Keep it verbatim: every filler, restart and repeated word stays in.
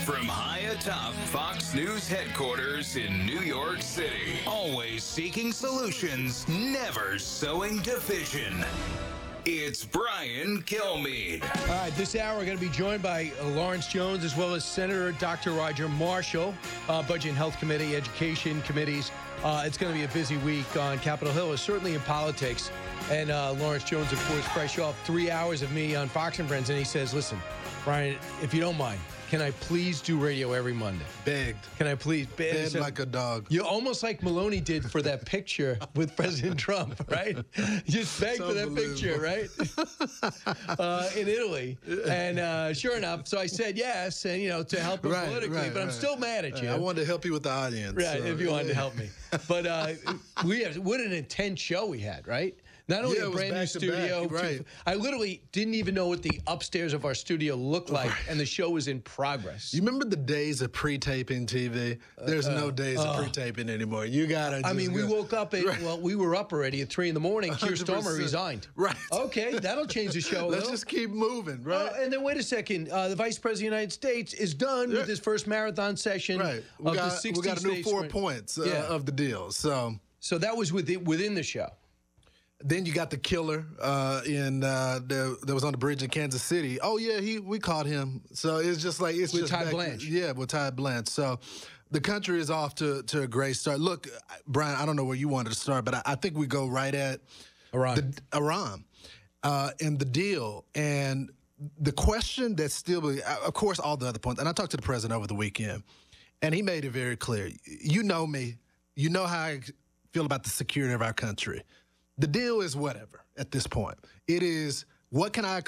From high atop Fox News headquarters in New York City, always seeking solutions, never sowing division. It's Brian Kilmeade. All right, this hour we're going to be joined by uh, Lawrence Jones as well as Senator Doctor Roger Marshall, uh, Budget and Health Committee, Education Committees. Uh, it's going to be a busy week on Capitol Hill, certainly in politics. And uh, Lawrence Jones, of course, fresh off three hours of me on Fox and Friends, and he says, listen, Brian, if you don't mind, can I please do radio every Monday? Begged. Can I please? Beg Begged like a dog. You're almost like Maloney did for that picture with President Trump, right? Just begged for that picture, right? uh, in Italy. And uh, sure enough, so I said yes, and, you know, to help him right, politically, right, but I'm right. still mad at you. I wanted to help you with the audience. Right, so. if you wanted to help me. But uh, we have, what an intense show we had, right? Not only Yeah, a it was brand new back to studio, back, right. I literally didn't even know what the upstairs of our studio looked like, Right. and the show was in progress. You remember the days of pre-taping T V? There's Uh, no days uh, of pre-taping anymore. You gotta. I just mean, we go. woke up at, Right. well, we were up already at three in the morning. Keir one hundred percent. Starmer resigned. Right. Okay, that'll change the show. a Let's little. just keep moving, right? Uh, and then wait a second. Uh, the Vice President of the United States is done Yeah. with his first marathon session right. We of got, the sixty we got a new states four where- points uh, Yeah. of the deal. So So that was within, within the show. then you got the killer uh, in uh, the, that was on the bridge in Kansas City. Oh yeah, he we caught him. So it's just like it's With just Todd back- Blanche. Yeah, with Todd Blanche. So the country is off to, to a great start. Look, Brian, I don't know where you wanted to start, but I, I think we go right at Iran. the, Iran uh, and the deal and the question that's still, of course, all the other points. And I talked to the president over the weekend, and he made it very clear. You know me. You know how I feel about the security of our country. The deal is whatever at this point. It is what can I